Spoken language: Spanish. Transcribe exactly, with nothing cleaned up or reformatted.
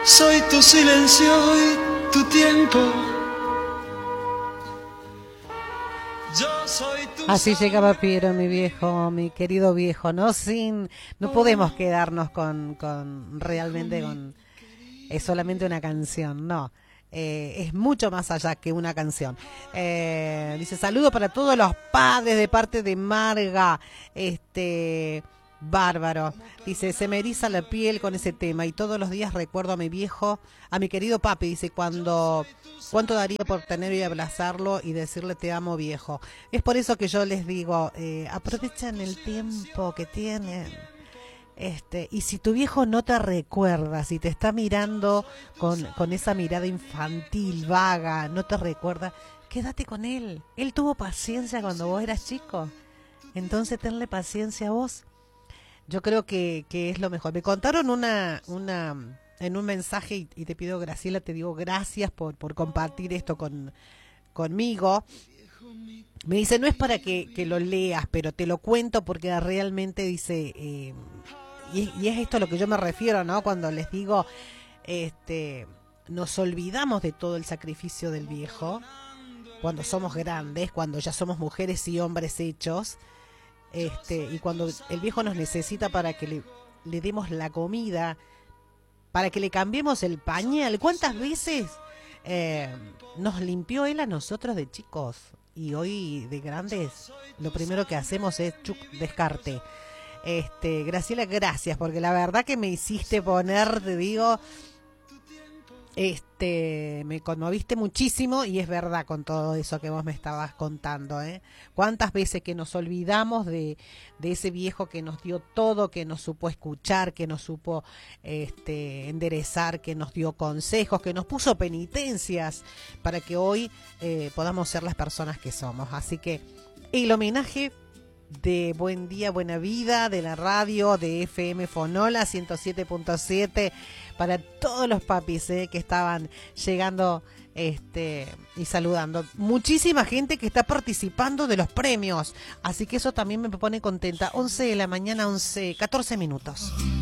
soy tu silencio y tu tiempo. Yo soy tu Así llegaba Piero, mi viejo, mi querido viejo, ¿no? Sin, no podemos quedarnos con, con realmente con, es solamente una canción, no. Eh, es mucho más allá que una canción. Eh, dice, saludo para todos los padres de parte de Marga. Este, bárbaro. Dice, se me eriza la piel con ese tema y todos los días recuerdo a mi viejo, a mi querido papi. Dice, cuando, cuánto daría por tenerlo y abrazarlo y decirle te amo, viejo. Es por eso que yo les digo, eh, aprovechen el tiempo que tienen. Este, y si tu viejo no te recuerda, si te está mirando con, con esa mirada infantil, vaga, no te recuerda, quédate con él. Él tuvo paciencia cuando vos eras chico. Entonces tenle paciencia a vos. Yo creo que, que es lo mejor. Me contaron una, una en un mensaje, y, y te pido, Graciela, te digo gracias por, por compartir esto con, conmigo. Me dice, no es para que, que lo leas, pero te lo cuento porque realmente dice, eh, y, y es esto a lo que yo me refiero, ¿no? Cuando les digo, este, nos olvidamos de todo el sacrificio del viejo, cuando somos grandes, cuando ya somos mujeres y hombres hechos, este, y cuando el viejo nos necesita para que le, le demos la comida, para que le cambiemos el pañal. ¿Cuántas veces eh, nos limpió él a nosotros de chicos? Y hoy de grandes lo primero que hacemos es chuc, descarte. Este, Graciela, gracias, porque la verdad que me hiciste poner, te digo, este, me conmoviste muchísimo y es verdad con todo eso que vos me estabas contando, ¿eh? Cuántas veces que nos olvidamos de, de ese viejo que nos dio todo, que nos supo escuchar, que nos supo este, enderezar, que nos dio consejos, que nos puso penitencias para que hoy eh, podamos ser las personas que somos. Así que el homenaje de Buen Día, Buena Vida, de la radio, de F M Fonola ciento siete punto siete, para todos los papis eh, que estaban llegando este y saludando. Muchísima gente que está participando de los premios, así que eso también me pone contenta. once de la mañana, once, catorce minutos.